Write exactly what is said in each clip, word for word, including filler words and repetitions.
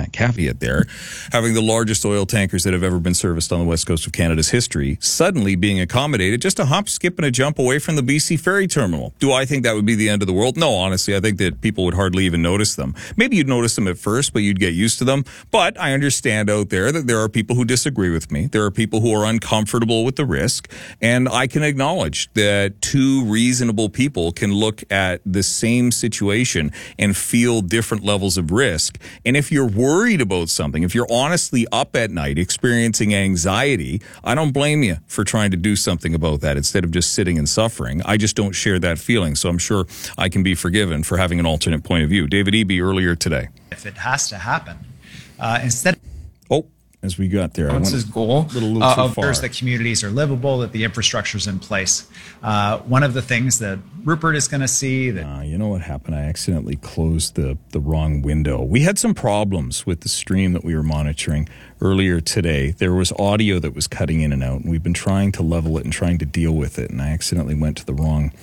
that caveat there, having the largest oil tankers that have ever been serviced on the west coast of Canada's history suddenly being accommodated just a hop, skip, and a jump away from the B C ferry terminal. Do I think that would be the end of the world? No, honestly, I think that people would hardly even notice them. Maybe you'd notice them at first, but you'd get used to them. But I understand out there that there are people who disagree with me. There are people who are uncomfortable with the risk, and I can acknowledge that two reasonable people can look at the same situation and feel different levels of risk. And if you're worried about something, if you're honestly up at night experiencing anxiety, I don't blame you for trying to do something about that instead of just sitting and suffering. I just don't share that feeling, so I'm sure I can be forgiven for having an alternate point of view. David Eby earlier today. If it has to happen, uh, instead. Oh. As we got there, what's his goal? Little, little uh, too of far. that communities are livable, that the infrastructure is in place. Uh, one of the things that Rupert is going to see that uh, you know what happened? I accidentally closed the the wrong window. We had some problems with the stream that we were monitoring earlier today. There was audio that was cutting in and out, and we've been trying to level it and trying to deal with it. And I accidentally went to the wrong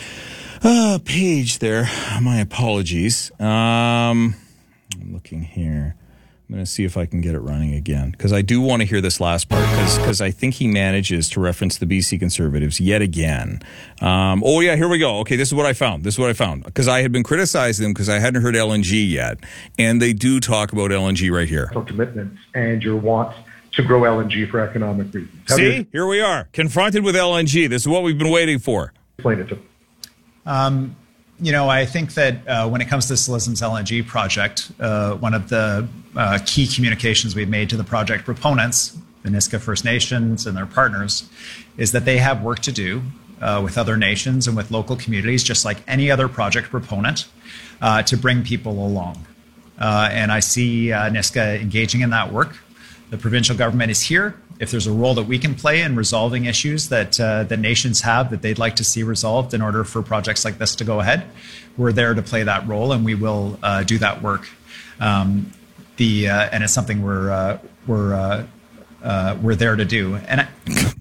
uh, page there. My apologies. Um, I'm looking here. I'm going to see if I can get it running again, because I do want to hear this last part, because I think he manages to reference the B C Conservatives yet again. Um, oh, yeah, here we go. Okay, this is what I found. This is what I found, because I had been criticizing them because I hadn't heard L N G yet, and they do talk about L N G right here. Commitments and your want to grow L N G for economic reasons. How See, you- here we are, confronted with L N G. This is what we've been waiting for. Explain it to them. Um, You know, I think that uh, when it comes to Slism's L N G project, uh, one of the uh, key communications we've made to the project proponents, the Nisga'a First Nations and their partners, is that they have work to do uh, with other nations and with local communities, just like any other project proponent, uh, to bring people along. Uh, and I see uh, Nisga'a engaging in that work. The provincial government is here. If there's a role that we can play in resolving issues that uh, the nations have that they'd like to see resolved in order for projects like this to go ahead, we're there to play that role, and we will uh, do that work. Um, the uh, and it's something we're uh, we're uh, uh, we're there to do. And I-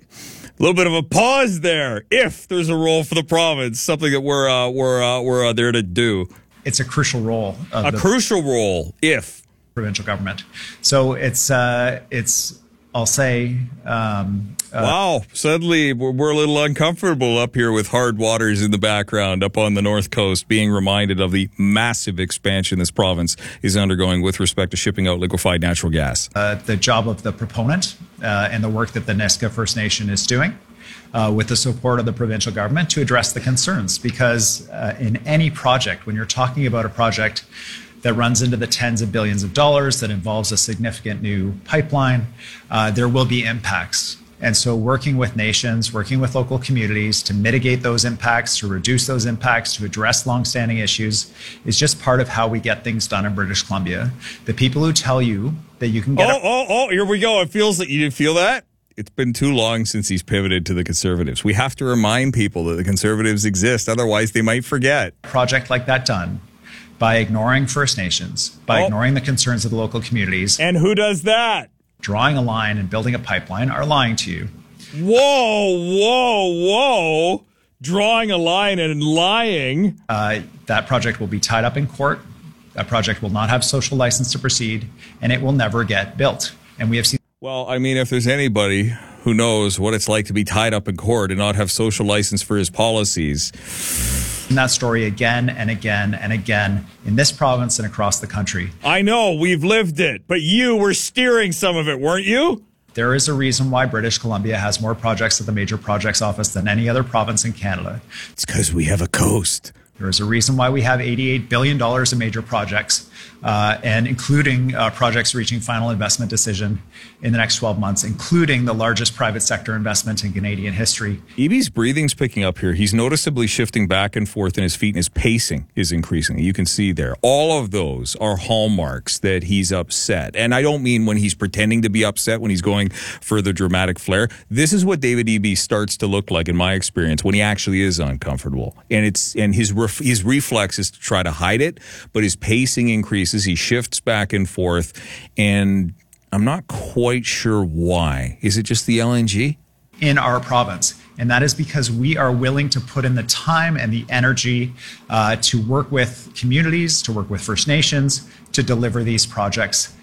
a little bit of a pause there. If there's a role for the province, something that we're uh, we're uh, we're uh, there to do. It's a crucial role. Of a the crucial role. If provincial government, so it's uh, it's. I'll say. Um, uh, wow, suddenly we're, we're a little uncomfortable up here with hard waters in the background up on the north coast, being reminded of the massive expansion this province is undergoing with respect to shipping out liquefied natural gas. Uh, the job of the proponent uh, and the work that the Nisga'a First Nation is doing uh, with the support of the provincial government to address the concerns. Because uh, in any project, when you're talking about a project that runs into the tens of billions of dollars, that involves a significant new pipeline, uh, there will be impacts. And so working with nations, working with local communities to mitigate those impacts, to reduce those impacts, to address longstanding issues is just part of how we get things done in British Columbia. The people who tell you that you can get... Oh, oh, oh, here we go. It feels that you didn't feel that? It's been too long since he's pivoted to the Conservatives. We have to remind people that the Conservatives exist. Otherwise, they might forget. A project like that done by ignoring First Nations, by oh. ignoring the concerns of the local communities. And who does that? Drawing a line and building a pipeline are lying to you. Whoa, whoa, whoa. Drawing a line and lying. Uh, that project will be tied up in court. That project will not have social license to proceed, and it will never get built. And we have seen... Well, I mean, if there's anybody who knows what it's like to be tied up in court and not have social license for his policies... in that story again and again and again in this province and across the country. I know, we've lived it, but you were steering some of it, weren't you? There is a reason why British Columbia has more projects at the Major Projects Office than any other province in Canada. It's because we have a coast. There is a reason why we have eighty-eight billion dollars in major projects, uh, and including uh, projects reaching final investment decision in the next twelve months, including the largest private sector investment in Canadian history. Eby's breathing's picking up here. He's noticeably shifting back and forth in his feet, and his pacing is increasing. You can see there. All of those are hallmarks that he's upset. And I don't mean when he's pretending to be upset, when he's going for the dramatic flair. This is what David Eby starts to look like, in my experience, when he actually is uncomfortable. And it's and his his reflex is to try to hide it, but his pacing increases. He shifts back and forth, and I'm not quite sure why. Is it just the L N G? In our province. And that is because we are willing to put in the time and the energy uh, to work with communities, to work with First Nations, to deliver these projects.